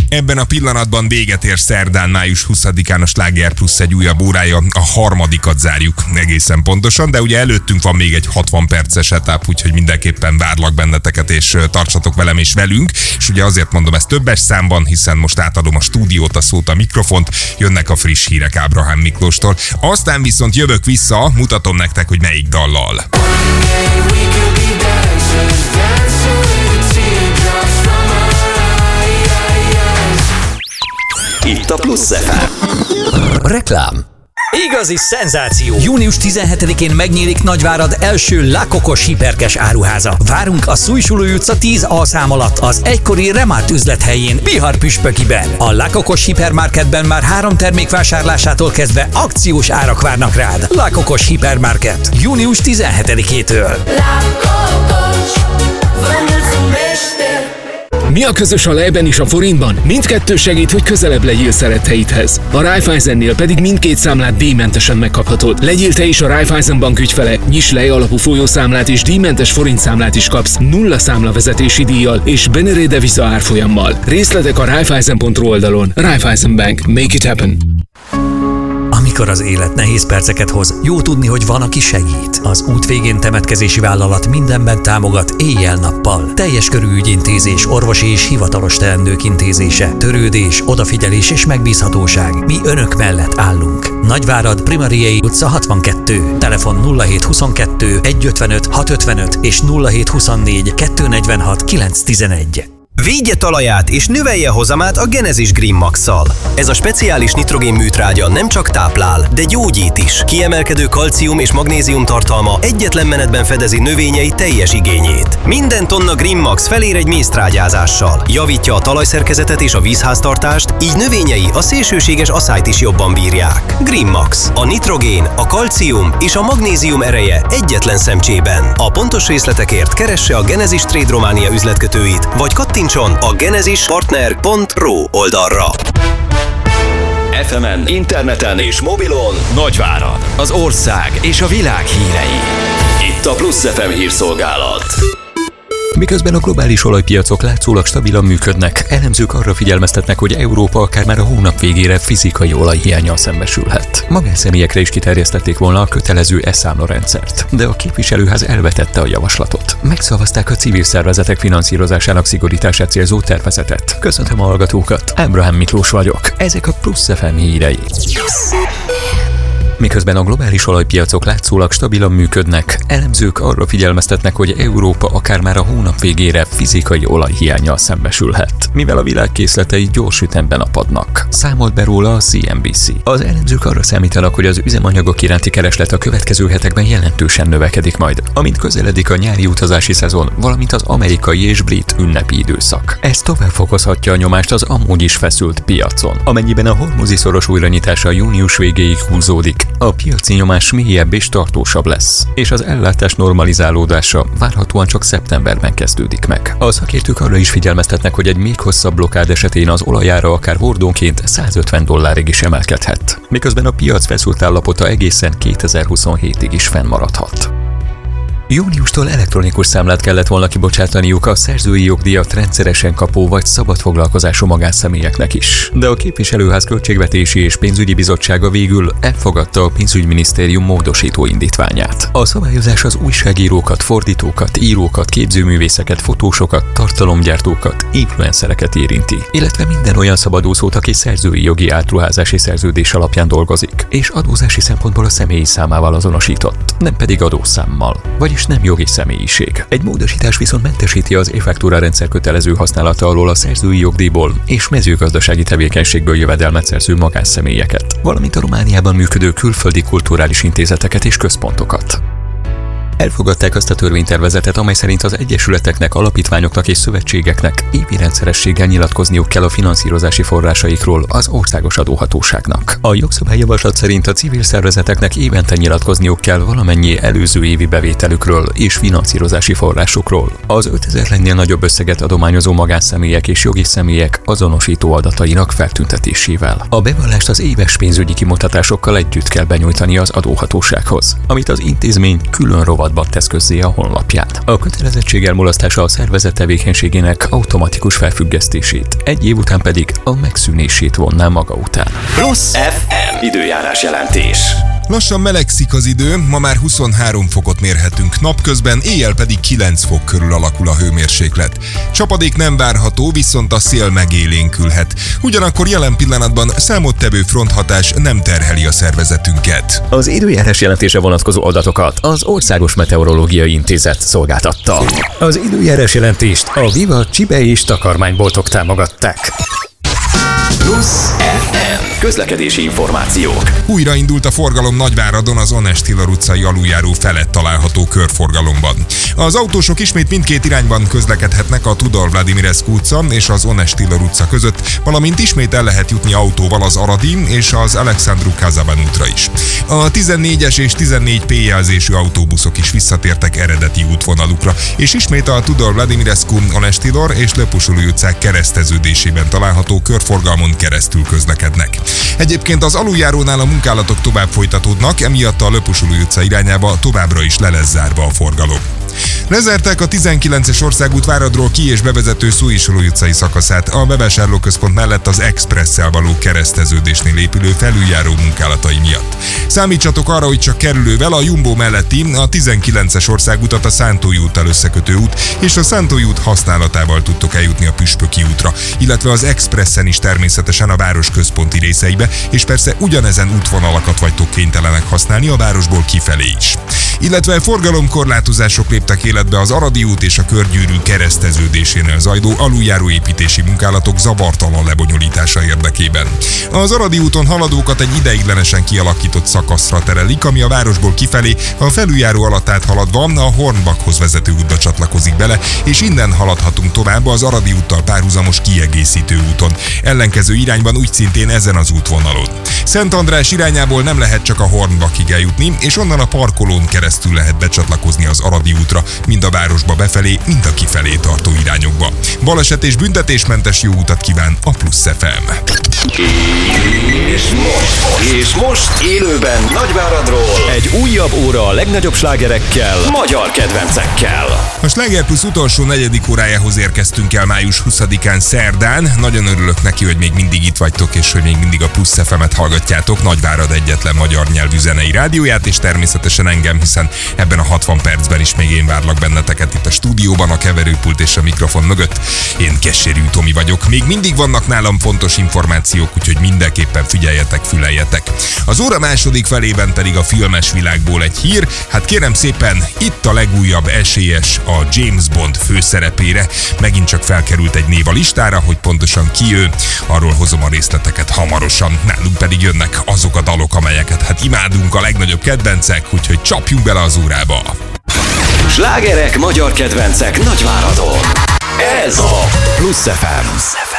Ebben a pillanatban véget ér szerdán, május 20-án a Sláger Plusz egy újabb órája, a harmadikat zárjuk egészen pontosan, de ugye előttünk van még egy 60 perces etap, úgyhogy mindenképpen várlak benneteket, és tartsatok velem és velünk, és ugye azért mondom ezt többes számban, hiszen most átadom a stúdiót, a szót, a mikrofont, jönnek a friss hírek Ábrahám Miklóstól. Aztán viszont jövök vissza, mutatom nektek, hogy melyik dallal. Itt a Plusz FM. Reklám. Igazi szenzáció! Június 17-én megnyílik Nagyvárad első lákokos hiperkes áruháza. Várunk a Szújsulói utca 10A szám alatt, az egykori Remárt üzlethelyén, Bihar-püspökiben. A lákokos hipermarketben már 3 termék vásárlásától kezdve akciós árak várnak rád. Lákokos hipermarket. Június 17-től. Lákokos, van az a mester. Mi a közös a lejben és a forintban? Mindkettő segít, hogy közelebb legyél szeretteidhez. A Raiffeisennél pedig mindkét számlát díjmentesen megkaphatod. Legyél te is a Raiffeisen Bank ügyfele, nyiss lej alapú folyószámlát és díjmentes forintszámlát is kapsz 0 számlavezetési díjjal és Benere deviza árfolyammal. Részletek a Raiffeisen.ru oldalon. Raiffeisen Bank. Make it happen. Amikor az élet nehéz perceket hoz, jó tudni, hogy van, aki segít. Az út végén temetkezési vállalat mindenben támogat éjjel-nappal. Teljes körű ügyintézés, orvosi és hivatalos teendők intézése, törődés, odafigyelés és megbízhatóság. Mi önök mellett állunk. Nagyvárad, Primariei utca 62. Telefon 0722 155 655 és 0724 246 911. Védje talaját és növelje hozamát a Genesis Green Max-szal. Ez a speciális nitrogén műtrágya nem csak táplál, de gyógyít is. Kiemelkedő kalcium és magnézium tartalma egyetlen menetben fedezi növényei teljes igényét. Minden tonna Green Max felér egy méztrágyázással. Javítja a talajszerkezetet és a vízháztartást, így növényei a szélsőséges aszályt is jobban bírják. Green Max. A nitrogén, a kalcium és a magnézium ereje egyetlen szemcsében. A pontos részletekért keresse a Genesis Trade Románia üzletkötőit, vagy kattintson a genesispartner.ru oldalra. FM-en, interneten és mobilon Nagyvárad, az ország és a világ hírei. Itt a Plusz FM hírszolgálat. Miközben a globális olajpiacok látszólag stabilan működnek, elemzők arra figyelmeztetnek, hogy Európa akár már a hónap végére fizikai olajhiánnyal szembesülhet. Magánszemélyekre is kiterjesztették volna a kötelező e-számlarendszert, de a képviselőház elvetette a javaslatot. Megszavazták a civil szervezetek finanszírozásának szigorítását célzó tervezetet. Köszöntöm a hallgatókat, Ábrahám Miklós vagyok. Ezek a Plusz FM hírei. Miközben a globális olajpiacok látszólag stabilan működnek, elemzők arra figyelmeztetnek, hogy Európa akár már a hónap végére fizikai olajhiánnyal szembesülhet, mivel a világ készletei gyors ütemben apadnak. Számolt be róla a CNBC. Az elemzők arra számítanak, hogy az üzemanyagok iránti kereslet a következő hetekben jelentősen növekedik majd, amint közeledik a nyári utazási szezon, valamint az amerikai és brit ünnepi időszak. Ez tovább fokozhatja a nyomást az amúgy is feszült piacon. Amennyiben a hormuzi szoros újranyitása június végéig húzódik, a piaci nyomás mélyebb és tartósabb lesz, és az ellátás normalizálódása várhatóan csak szeptemberben kezdődik meg. A szakértők arra is figyelmeztetnek, hogy egy még hosszabb blokkád esetén az olajára akár hordónként $150 is emelkedhet, miközben a piac feszült állapota egészen 2027-ig is fennmaradhat. Júniustól elektronikus számlát kellett volna kibocsátaniuk a szerzői jogdíjat rendszeresen kapó vagy szabadfoglalkozású magánszemélyeknek is. De a képviselőház költségvetési és pénzügyi bizottsága végül elfogadta a pénzügyminisztérium módosító indítványát. A szabályozás az újságírókat, fordítókat, írókat, képzőművészeket, fotósokat, tartalomgyártókat, influencereket érinti, illetve minden olyan szabadúszót, aki szerzői jogi átruházási szerződés alapján dolgozik, és adózási szempontból a személyi számával azonosított, nem pedig adószámmal, vagyis nem jogi személyiség. Egy módosítás viszont mentesíti az e-faktúra rendszer kötelező használata alól a szerzői jogdíjból és mezőgazdasági tevékenységből jövedelmet szerző magánszemélyeket, valamint a Romániában működő külföldi kulturális intézeteket és központokat. Elfogadták azt a törvénytervezetet, amely szerint az egyesületeknek, alapítványoknak és szövetségeknek évi rendszerességgel nyilatkozniuk kell a finanszírozási forrásaikról az országos adóhatóságnak. A jogszabályjavaslat szerint a civil szervezeteknek évente nyilatkozniuk kell valamennyi előző évi bevételükről és finanszírozási forrásukról. Az 5000-nél nagyobb összeget adományozó magánszemélyek és jogi személyek azonosító adatainak feltüntetésével. A bevallást az éves pénzügyi kimutatásokkal együtt kell benyújtani az adóhatósághoz, amit az intézmény külön rovat szabadban tesz közzé a honlapján. A kötelezettség elmulasztása a szervezet tevékenységének automatikus felfüggesztését, egy év után pedig a megszűnését vonná maga után. Plusz FM időjárás jelentés. Lassan melegszik az idő, ma már 23 fokot mérhetünk napközben, éjjel pedig 9 fok körül alakul a hőmérséklet. Csapadék nem várható, viszont a szél megélénkülhet. Ugyanakkor jelen pillanatban számottevő fronthatás nem terheli a szervezetünket. Az időjárás jelentése vonatkozó adatokat az Országos Meteorológiai Intézet szolgáltatta. Az időjárás jelentést a Viva Csibe és takarmányboltok támogatták. Plusz FM közlekedési információk. Újraindult a forgalom Nagyváradon az Onestiller utcai aluljáró felett található körforgalomban. Az autósok ismét mindkét irányban közlekedhetnek a Tudor Vladimirescu utca és az Onestiller utca között, valamint ismét el lehet jutni autóval az Aradi és az Alexandru Kazaban útra is. A 14-es és 14P jelzésű autóbuszok is visszatértek eredeti útvonalukra, és ismét a Tudor Vladimirescu, Onestiller és Lepusului utcák kereszteződésében található körforgalmon keresztül közlekednek. Egyébként az aluljárónál a munkálatok tovább folytatódnak, emiatt a Lepusului utca irányába továbbra is le lesz zárva a forgalom. Lezárták a 19-es országút Váradról ki- és bevezető Szóisoló utcai szakaszát a bevásárlóközpont mellett az Expresszel való kereszteződésnél épülő felüljáró munkálatai miatt. Számítsatok arra, hogy csak kerülővel a Jumbo melletti a 19-es országutat a Szántói úttal összekötő út és a Szántói út használatával tudtok eljutni a Püspöki útra, illetve az Expressen is természetesen a város központi részeibe, és persze ugyanezen útvonalakat vagytok kénytelenek használni a városból kifelé is. Illetve forgalomkorlátozások léptek életbe az Aradi út és a Körgyűrű kereszteződésénél zajló aluljáró építési munkálatok zavartalan lebonyolítása érdekében. Az Aradi úton haladókat egy ideiglenesen kialakított szakaszra terelik, ami a városból kifelé a felüljáró alatt áthaladva a Hornbachhoz vezető útba csatlakozik bele, és innen haladhatunk tovább az Aradi úttal párhuzamos kiegészítő úton. Ellenkező irányban úgy szintén ezen az útvonalon. Szent András irányából nem lehet csak a Hornbachig eljutni, és onnan a parkolón keresztül lehet becsatlakozni az Aradi útra, mind a városba befelé, mind a kifelé tartó irányokba. Baleset és büntetésmentes jó utat kíván a Plusz FM. És most élőben Nagyváradról egy újabb óra a legnagyobb slágerekkel, magyar kedvencekkel. A Sláger Plusz utolsó negyedik órájához érkeztünk el május 20-án szerdán. Nagyon örülök neki, hogy még mindig itt vagytok, és hogy még mindig a Plusz FM-et hallgatjátok, Nagyvárad egyetlen magyar nyelvű zenei rádióját, és természetesen engem, hiszen ebben a 60 percben is még én várlak benneteket itt a stúdióban, a keverőpult és a mikrofon mögött. Én Kessérű Tomi vagyok. Még mindig vannak nálam fontos információk, úgyhogy mindenképpen figyeljetek, füleljetek. Az óra második felében pedig a filmes világból egy hír. Hát kérem szépen, itt a legújabb esélyes a James Bond főszerepére. Megint csak felkerült egy név a listára, hogy pontosan ki ő. Arról hozom a részleteket hamarosan. Nálunk pedig jönnek azok a dalok, amelyeket hát imádunk, a legnagyobb kedvencek, úgyhogy csapjunk bele az órába. Slágerek, magyar kedvencek Nagyváradon. Ez a Plusz FM.